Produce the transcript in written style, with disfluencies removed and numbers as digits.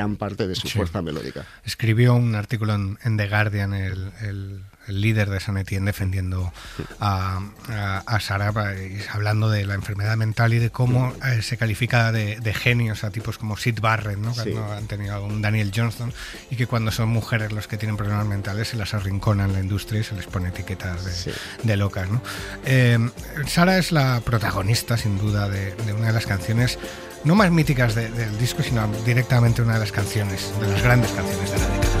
gran parte de su fuerza melódica. Escribió un artículo en The Guardian, el líder de Saint Etienne, defendiendo a Sarah, hablando de la enfermedad mental y de cómo se califica de genios a tipos como Syd Barrett, ¿no? Que no han tenido un Daniel Johnston, y que cuando son mujeres los que tienen problemas mentales se las arrinconan en la industria y se les pone etiquetas de locas, ¿no? Sarah es la protagonista, sin duda, de una de las canciones no más míticas del disco, sino directamente una de las canciones, de las grandes canciones de la década.